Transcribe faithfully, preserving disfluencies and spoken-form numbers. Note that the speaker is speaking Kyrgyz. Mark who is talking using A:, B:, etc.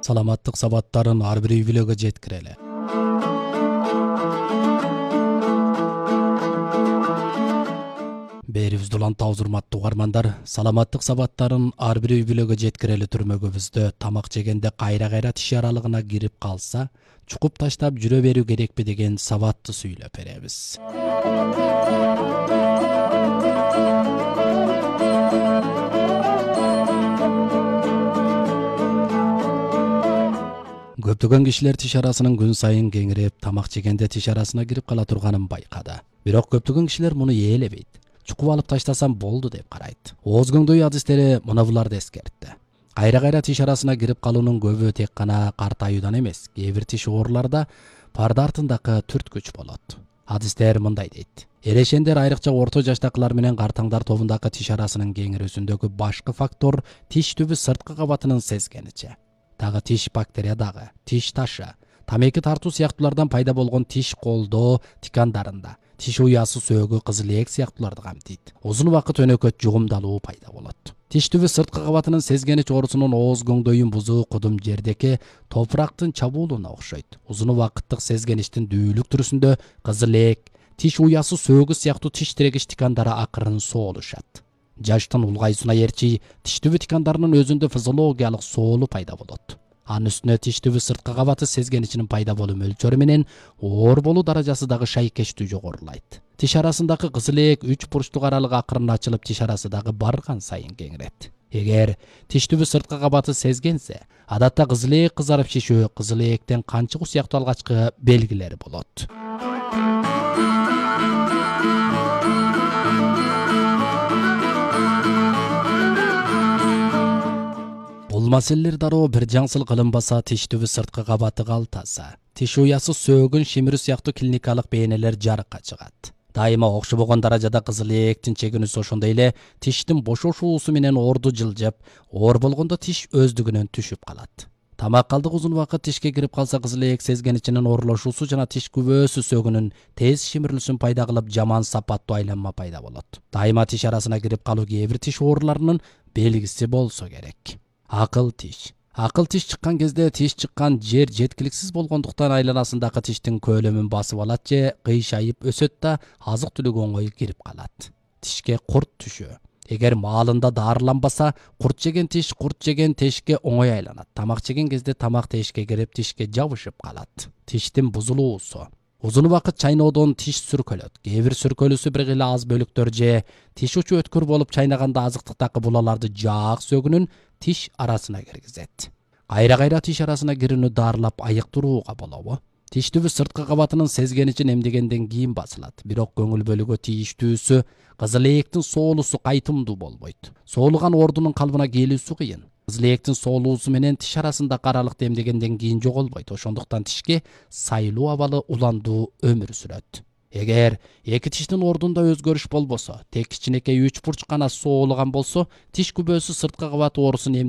A: Саламаттык сабаттарын ар бир үй бүлөгө жеткирели. Берибизди улантабыз урматтуу угармандар. Саламаттык сабаттарын ар бир үй бүлөгө жеткирели түрмөгүбүздө тамак жегенде кайра-кайра тиш аралыгына кирип калса, чукуп таштап жүрө берүү керекпи деген сабатты сүйлөп беребиз. Көптөгөн кишилер тиш арасынын күн сайын кеңирип, тамак жегенде тиш арасына кирип кала турганын байкады. Бирок көптөгөн кишилер муну ээлебейт. Чукуп алып таштасам болду деп карайт. Ооз көңдөй адистери мына буларды эскертти. Кайра-кайра тиш арасына кирип калуунун көбү тек гана картаюудан эмес, кээ бир тиш ооруларда парда артындагы түрткүч болот. Адистер мындай дейт. Эрешендер, айрыкча орто жаштакылар менен картаңдар тобундагы тиш арасынын кеңирүүсүндөгү башкы фактор тиш түбү сырткы кабатынын сезгеничи. Дагы тиш бактерия дагы, тиш ташы, тамеки тартуу сыяктуулардан пайда болгон тиш колдоо тикандарында, тиш уясы сөөгү, кызылээк сыяктууларды камтыйт. Узун убакыт өнөкөт жугумдалуу пайда болот. Тиш түбү сырткы кабатынын сезгенич оорусунун ооз көңдөйүн бузуу кудум жердеки топурактын чабуулуна окшойт. Узун убакыттык сезгеништин дүүлүк түрүсүндө кызылээк, тиш уясы сөөгү сыяктуу тиш тирегич тикандары акырын соолушат. Жаштын улгайсына эрчи тиш түбү тикандарынын өзүндө физиологиялык соолу пайда болот. Анын үстүнө тиш түбү сырткы кабаты сезгеничинин пайда болуу мөлчөрү менен оор болуу даражасы дагы шайкештүү жогорулайт. Тиш арасындагы кызылээк үч бурчтук аралык акырын ачылып, тиш арасы дагы барган сайын кеңирет. Эгер тиш түбү сырткы кабаты сезгенсе, адатта кызылээк кызарып шишүү, кызылээктен кан чыгуу сыяктуу алгачкы белгилери болот. Бул маселелер дароо бир жаңсыл кылынбаса, тиш түбү сырткы кабаты калтаса, тиш уясы сөөгүн шимирүү сыяктуу клиникалык бейнелер жарыкка чыгат. Дайыма окшобогон даражада кызылээктин чегинүүсү, ошондой эле тиштин бошошуусу менен оорду жылжып, оор болгондо тиш өздүгүнөн түшүп калат. Тамак калдык узун убакыт тишке кирип калса, кызылээк сезгеничинин оорулошуусу жана тиш күбөөсү сөөгүнүн тез шимирилүүсүн пайда кылып, жаман сапаттуу айланма пайда болот. Дайыма тиш арасына кирип калуу кээ бир тиш ооруларынын белгиси болсо керек. Акыл тиш. Акыл тиш чыккан кезде тиш чыккан жер жеткиликсиз болгондуктан айланасындагы тиштин көлөмүн басып алат же кыйшайып өсөт да азык түлүк оңой кирип калат. Тишке курт түшүү. Эгер маалында дарыланбаса, курт жеген тиш курт жеген тешке оңой айланат. Тамак жеген кезде тамак тешке кирип, тишке жабышып калат. Тиштин бузулуусу. Узун убакыт чайноодон тиш сүркөлөт. Кээ бир сүркөлүүсү бир гыйла аз бөлүктөр же тиш учу өткүр болуп, чайнаганда азыктыктагы булаларды жаак сөөгүнүн тиш арасына киргизет. Кайра-кайра тиш арасына кирүүнү дарылап айыктырууга болобу? Тиш түбү сырткы кабатынын сезгеничин эмдегенден кийин басылат. Бирок көңүл бөлүүгө тийиштүүсү, кызылээктин соолусу кайтымдуу болбойт. Соолуган оордунун калыбына келүүсү кыйын. Кызылээктин соолуусу менен тиш арасындагы аралыкты эмдегенден кийин жоголбойт. Ошондуктан тишке сайлуу абалы уландуу өмүр сүрөт. Эгер эки тиштин ордунда өзгөрүш болбосо, тек кичинекей үч бурч гана соолуган болсо, тиш күбөөсү сырткы кабат оорусун